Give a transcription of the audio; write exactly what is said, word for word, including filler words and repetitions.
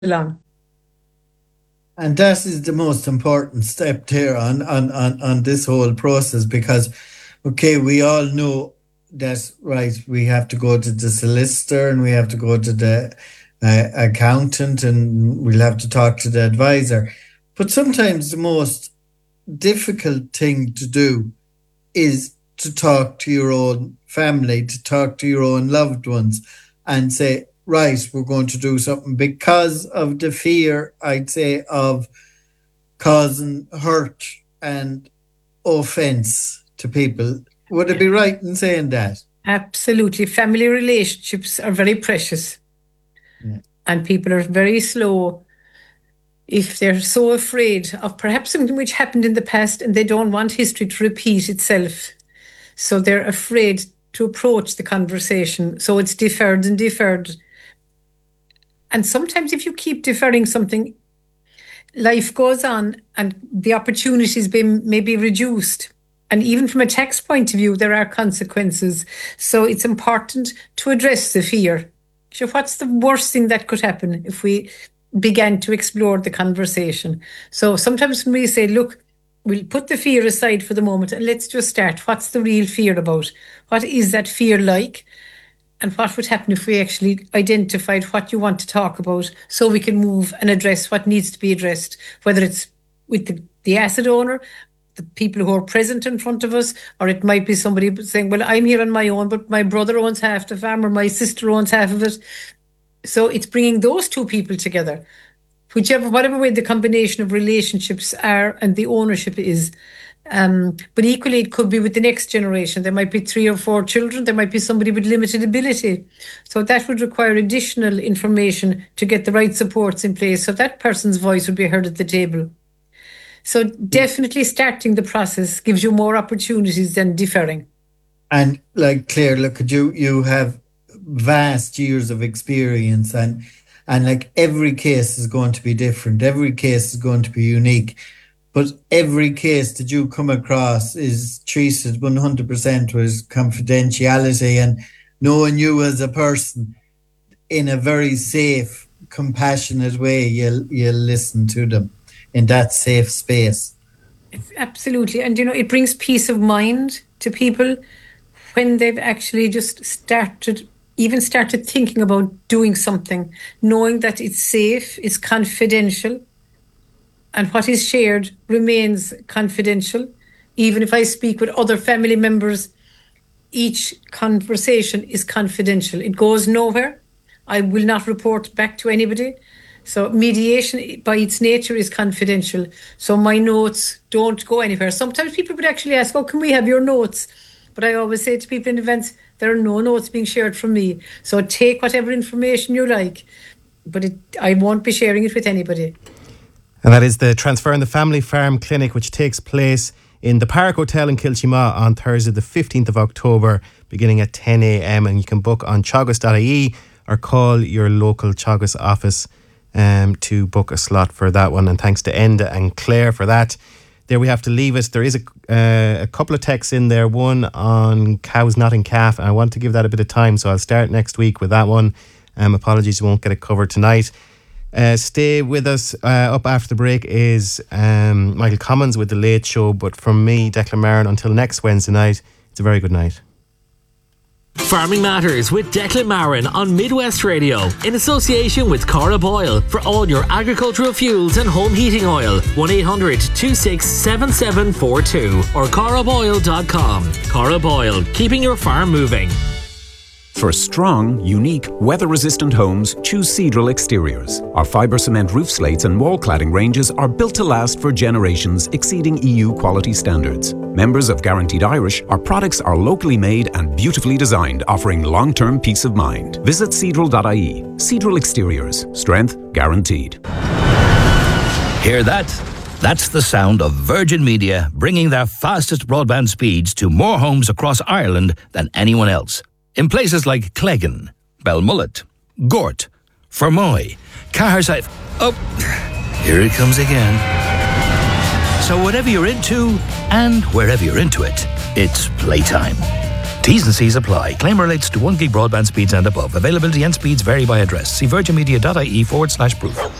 along. And that is the most important step there on, on, on, on this whole process because, okay, we all know that, right, we have to go to the solicitor and we have to go to the uh, accountant and we'll have to talk to the advisor. But sometimes the most difficult thing to do is to talk to your own family, to talk to your own loved ones and say, right, we're going to do something because of the fear, I'd say, of causing hurt and offense to people. Would it be right in saying that? Absolutely. Family relationships are very precious. Yeah. And people are very slow if they're so afraid of perhaps something which happened in the past and they don't want history to repeat itself. So they're afraid to approach the conversation. So it's deferred and deferred. And sometimes if you keep deferring something, life goes on and the opportunities be, may be reduced. And even from a tax point of view, there are consequences. So it's important to address the fear. So what's the worst thing that could happen if we began to explore the conversation? So sometimes when we say, look, we'll put the fear aside for the moment and let's just start. What's the real fear about? What is that fear like? And what would happen if we actually identified what you want to talk about so we can move and address what needs to be addressed, whether it's with the, the asset owner, the people who are present in front of us, or it might be somebody saying, well, I'm here on my own, but my brother owns half the farm or my sister owns half of it. So it's bringing those two people together, whichever, whatever way the combination of relationships are and the ownership is. Um, but equally, it could be with the next generation. There might be three or four children. There might be somebody with limited ability. So that would require additional information to get the right supports in place so that person's voice would be heard at the table. So definitely starting the process gives you more opportunities than deferring. And like Claire, look at you, you have vast years of experience and and like every case is going to be different. Every case is going to be unique. But every case that you come across is treated one hundred percent with confidentiality and knowing you as a person in a very safe, compassionate way, you'll, you'll listen to them in that safe space. It's absolutely. And, you know, it brings peace of mind to people when they've actually just started, even started thinking about doing something, knowing that it's safe, it's confidential, and what is shared remains confidential. Even if I speak with other family members, each conversation is confidential. It goes nowhere. I will not report back to anybody. So mediation by its nature is confidential. So my notes don't go anywhere. Sometimes people would actually ask, oh, can we have your notes? But I always say to people in events, there are no notes being shared from me. So take whatever information you like, but it, I won't be sharing it with anybody. And that is the Transferring the Family Farm Clinic, which takes place in the Park Hotel in Kilchima on Thursday the fifteenth of October, beginning at ten a.m. And you can book on teagasc dot I E or call your local Teagasc office um, to book a slot for that one. And thanks to Enda and Claire for that. There we have to leave it. There is a, uh, a couple of texts in there, one on cows not in calf, and I want to give that a bit of time, so I'll start next week with that one. Um, apologies, we won't get it covered tonight. Uh, stay with us. Uh, up after the break is um, Michael Commons with The Late Show. But from me, Declan Marin, until next Wednesday night, it's a very good night. Farming Matters with Declan Marin on Midwest Radio in association with Cara Boyle for all your agricultural fuels and home heating oil. one eight hundred two six seven seven four two or cara boyle dot com. Cara Boyle, keeping your farm moving. For strong, unique, weather-resistant homes, choose Seadrill Exteriors. Our fibre cement roof slates and wall cladding ranges are built to last for generations, exceeding E U quality standards. Members of Guaranteed Irish, our products are locally made and beautifully designed, offering long-term peace of mind. Visit seadrill dot I E. Seadrill Exteriors. Strength guaranteed. Hear that? That's the sound of Virgin Media bringing their fastest broadband speeds to more homes across Ireland than anyone else. In places like Cleggan, Belmullet, Gort, Fermoy, Caherside... Oh, here it comes again. So whatever you're into, and wherever you're into it, it's playtime. T's and C's apply. Claim relates to one gig broadband speeds and above. Availability and speeds vary by address. See virginmedia.ie forward slash proof.